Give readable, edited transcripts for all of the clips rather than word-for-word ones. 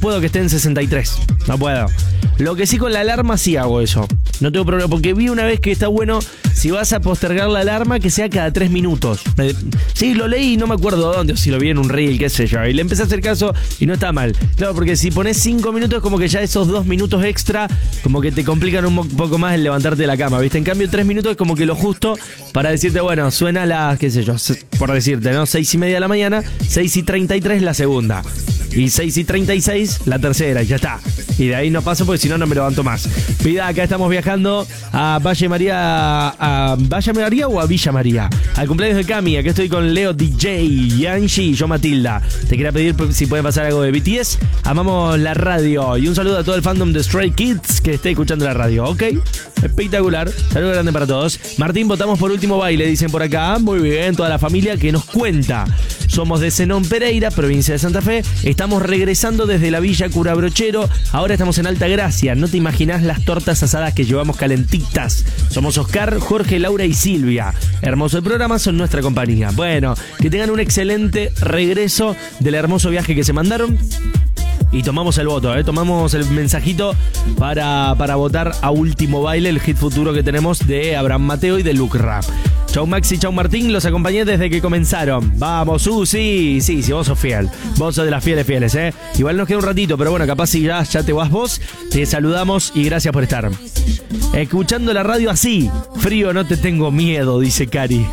puedo que esté en 63. No puedo. Lo que sí, con la alarma sí hago eso. No tengo problema, porque vi una vez que está bueno, si vas a postergar la alarma, que sea cada 3 minutos. Sí, lo leí y no me acuerdo dónde, o si lo vi en un reel, qué sé yo. Y le empecé a hacer caso y no está mal. Claro, porque si pones 5 minutos, como que ya esos 2 minutos extra, como que te complican un poco más el levantarte de la cama, ¿viste? En cambio, 3 minutos es como que lo justo para decirte, bueno, suena a las, qué sé yo, por decirte, ¿no? 6:30 de la mañana, 6:33 la segunda. Y 6:36 la tercera, y ya está. Y de ahí no paso porque si no, no me levanto más. Pida, acá estamos viajando a Valle María. ¿A Valle María o a Villa María? Al cumpleaños de Cami. Aquí estoy con Leo DJ, Yanji y yo Matilda. Te quería pedir si puede pasar algo de BTS. Amamos la radio. Y un saludo a todo el fandom de Stray Kids que esté escuchando la radio. ¿Ok? Espectacular. Saludo grande para todos. Martín, votamos por último baile, dicen por acá. Muy bien, toda la familia que nos cuenta. Somos de Zenón Pereira, provincia de Santa Fe. Estamos regresando desde la Villa Curabrochero. Ahora estamos en Alta Gracia. No te imaginás las tortas asadas que llevamos calentitas. Somos Oscar, Jorge, Laura y Silvia. Hermoso el programa, son nuestra compañía. Bueno, que tengan un excelente regreso del hermoso viaje que se mandaron. Y tomamos el voto, tomamos el mensajito para votar a último baile, el hit futuro que tenemos de Abraham Mateo y de Luke Rap. Chau Maxi, chau Martín, los acompañé desde que comenzaron. Vamos, sí, vos sos fiel. Vos sos de las fieles, Igual nos queda un ratito, pero bueno, capaz si ya te vas vos, te saludamos y gracias por estar. Escuchando la radio así, frío no te tengo miedo, dice Cari.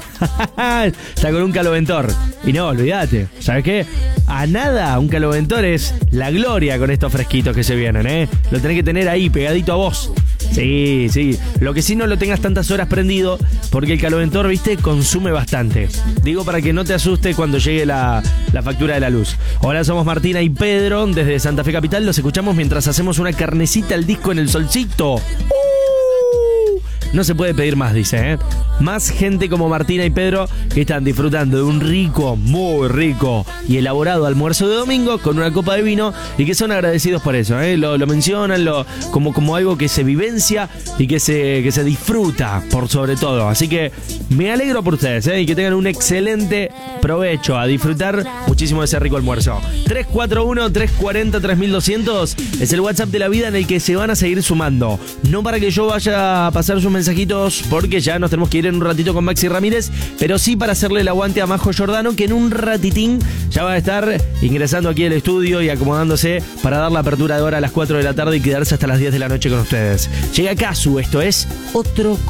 Está con un caloventor. Y no, olvídate, ¿sabes qué? A nada, un caloventor es la gloria con estos fresquitos que se vienen, Lo tenés que tener ahí, pegadito a vos. Sí. Lo que sí, no lo tengas tantas horas prendido, porque el caloventor, viste, consume bastante. Digo para que no te asuste cuando llegue la factura de la luz. Hola, somos Martina y Pedro desde Santa Fe Capital. Los escuchamos mientras hacemos una carnecita al disco en el solcito. No se puede pedir más, dice, Más gente como Martina y Pedro que están disfrutando de un rico, muy rico y elaborado almuerzo de domingo con una copa de vino y que son agradecidos por eso, Lo mencionan como algo que se vivencia y que se disfruta por sobre todo. Así que me alegro por ustedes, y que tengan un excelente provecho, a disfrutar muchísimo de ese rico almuerzo. 341-340-3200 es el WhatsApp de la vida en el que se van a seguir sumando. No para que yo vaya a pasar sus mensajitos, porque ya nos tenemos que ir en un ratito con Maxi Ramírez, pero sí para hacerle el aguante a Majo Giordano, que en un ratitín ya va a estar ingresando aquí al estudio y acomodándose para dar la apertura de hora a las 4 de la tarde y quedarse hasta las 10 de la noche con ustedes. Llega Casu, esto es Otro